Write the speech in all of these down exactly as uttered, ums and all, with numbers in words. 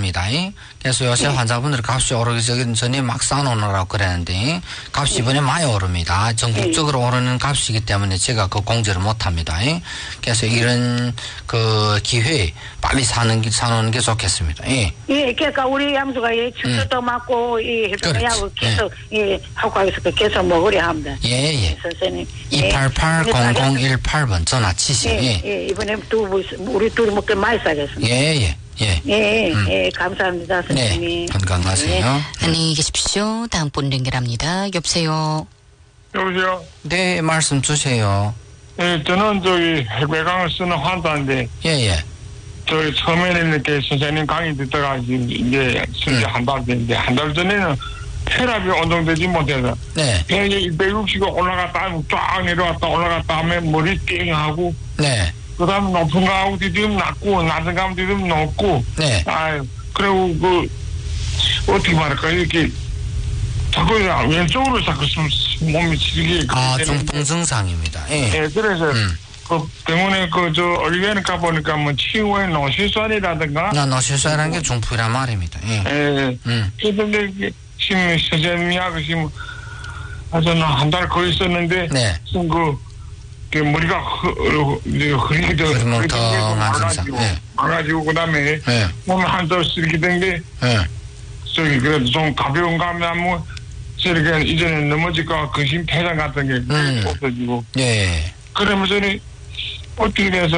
합니다. 그래서 요새 네. 환자분들 값이 오르기 전에 막 싸놓으라고 그랬는데 값이 이번에 많이 오릅니다. 전국적으로 네. 오르는 값이기 때문에 제가 그 공제를 못 합니다. 그래서 이런 그 기회에 빨리 사는, 사놓는 게 좋겠습니다. 예. 예, 그러니까 우리 양수가 이 침수도 음. 맞고 이 해병하고 계속 예. 이 학과에서 계속 먹으려 합니다. 예, 예. 선생님. 이팔팔 공공일팔 번 전화 치시면 예, 예. 예, 이번에 두 우리 둘이 먹게 많이 싸겠습니다. 예, 예. 예, 예, 음. 예, 감사합니다, 선생님. 네, 건강하세요. 예. 안녕히 계십시오. 다음 분 연결합니다. 여보세요. 여보세요. 네, 말씀 주세요. 예, 저는 저기 혈액강을 쓰는 환자인데, 예, 예. 저희 처음에는 이렇게 선생님 강의 듣다가 이제 쓴지 한 달 됐는데, 한 달 전에는 혈압이 온정되지 못해서, 네. 백이 백육십 올라갔다 하면 쫙 내려왔다 올라갔다 하면 머리 띵하고, 네. 그 다음에 높은 거 하고 뒤집으면 낮고, 낮은 거 하면 뒤집으면 높고, 네. 아유, 그리고 그, 어떻게 말할까, 이렇게, 자꾸 왼쪽으로 자꾸 몸이 지르게. 아, 중풍 증상입니다. 예. 예, 그래서, 음. 그 병원에 그 저 의료원 가 보니까 뭐 치유에 노실酸이라든가. 나 노실酸이라는 게 중풍이란 말입니다. 예. 예. 음. 그런데 지금 선생님이하고 지금 아주 한 달 거의 있었는데. 네. 지금 그, 그 머리가 흐리게 되고. 흐리멍텅한 증상. 네. 망가지고 그다음에. 네. 몸에 한달 쓰게 된 게. 네. 저기 그래도 좀 가벼운 감면 뭐 저렇게 이전에 넘어질까 근심 폐장 같은 게 음. 없어지고. 예. 그러면서는 어떻게 돼서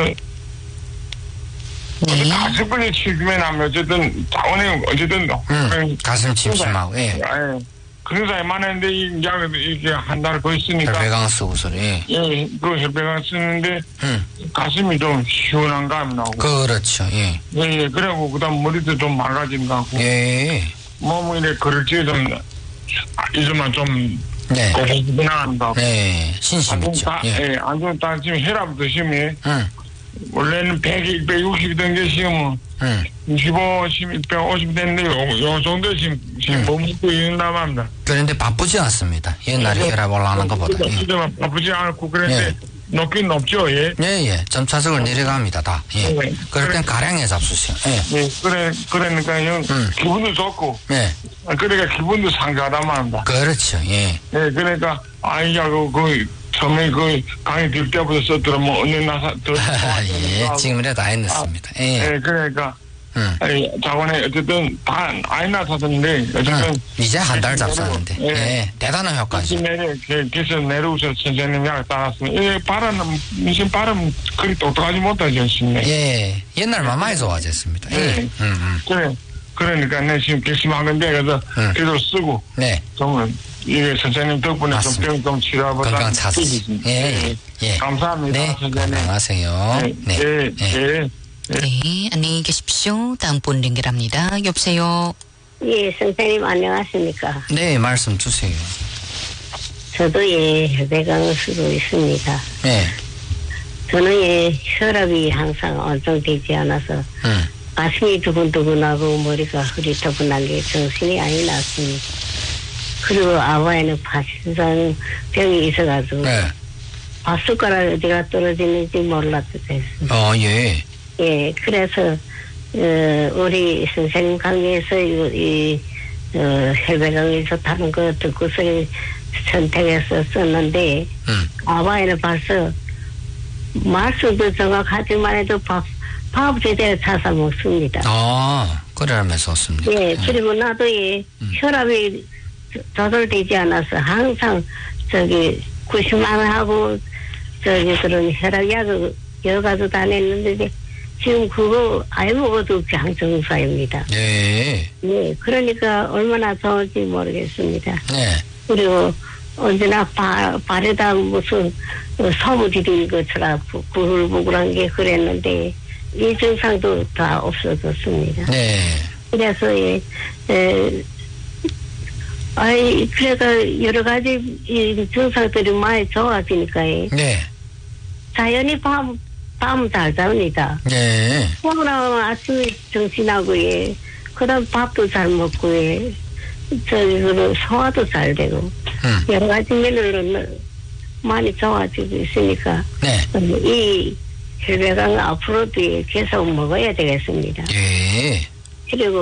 네. 가슴분이 치주면 하면 어쨌든 자원에 어쨌든 음, 가슴 침침하고 예. 예. 그런 사람이 많았는데 이 약을 이렇게 한 달 거의 쓰니까 혈배강 쓰고 소리. 예. 예, 그 혈배강 쓰는데 음. 가슴이 좀 시원한 감이 나오고. 그렇죠. 예. 예, 예. 그리고 그다음 머리도 좀 맑아진 것 같고. 예. 몸이 이렇게 그럴지 좀 이제만 좀 네. 고생한다. 네. 신심 있죠. 예. 예. 안 좋은 딸 지금 혈압도 심해. 음. 원래는 백, 백육십 된 게 지금은 음. 육십오, 백오십 됐는데 요, 요 정도 지금 지금 음. 못 먹고 있는다고 합니다. 그런데 바쁘지 않습니다. 옛날에 혈압 올라가는 것보다. 예. 지금은 바쁘지 않고 그런데 예. 높긴 높죠. 예. 예, 예. 점차적으로 내려갑니다, 다. 예. 네. 그럴 땐 가량에 잡수세요. 예. 예. 그래, 그러니까요. 음. 기분도 좋고. 예. 그러니까 기분도 상쾌하단 말입니다. 그렇죠. 예. 예. 그러니까, 아이가 그, 그, 처음에 그 강의 들 때부터 썼더라, 뭐, 언제 나사, 더. 예. 지금이라도 안 했습니다. 예. 예. 그러니까. 음. 아니, 자원에 어쨌든 다 아이 낳았었는데 어쨌든 음. 이제 한 달 잡았는데 예. 예. 대단한 효과죠. 내려 계속 내려오셔서 선생님 약을 따랐으면 예, 발음은 무슨 발음 그리 똑똑하지 못하죠 지금. 예. 옛날만 많이 좋아졌습니다. 예. 예. 음, 음. 그래. 그러니까 내 지금 결심한 건데 그래서 음. 계속 쓰고 네. 정말 이게 선생님 덕분에 좀 맞습니다. 병 좀 치료하고 건강 찾으시. 예, 예. 예. 감사합니다. 네. 선생님. 건강하세요. 네. 네. 예. 예. 예. 네. 안녕히 계십시오. 다음 분 연결합니다. 여보세요. 예, 선생님 안녕하십니까? 네, 말씀 주세요. 저도 예, 혈배강을 쓰고 있습니다. 네. 저는 예, 혈압이 항상 안정되지 않아서 음. 가슴이 두근두근하고 머리가 흐릿터분한 게 정신이 아니 났습니다. 그리고 아버지는 파신성 병이 있어가지고 네. 밥숟가락 어디가 떨어지는지 몰랐어요. 어, 예. 예, 그래서 어, 우리 선생님 강의에서 이, 이 어, 혈배강이 좋다는 거 듣고서 선택해서 썼는데 음. 아바에는 벌써 말씀도 정확하지만 해도 밥, 밥 제대로 찾아 먹습니다. 아, 그러면서 썼습니다. 예, 그리고 나도 이 음. 혈압이 조절되지 않아서 항상 저기 구십만 원하고 저기 그런 혈압약을 여러 가지 다녔는데 지금 그거 아예 먹어도 병정사입니다. 예. 예, 그러니까 얼마나 좋은지 모르겠습니다. 네. 그리고 언제나 바, 발에다 무슨 소무 디딘 것처럼 부글부글한 게 그랬는데 이 증상도 다 없어졌습니다. 네. 그래서 예, 에, 아이 그래가 여러 가지 이 증상들이 많이 좋아지니까 예. 네. 자연히 밤 밤 잘 잡니다. 네. 오늘은 아침에 정신하고 예, 그다음 밥도 잘 먹고 예, 저기 그 소화도 잘 되고 음. 여러 가지 면으로 많이 좋아지고 있으니까 네. 이 혈배강 앞으로도 계속 먹어야 되겠습니다. 예. 그리고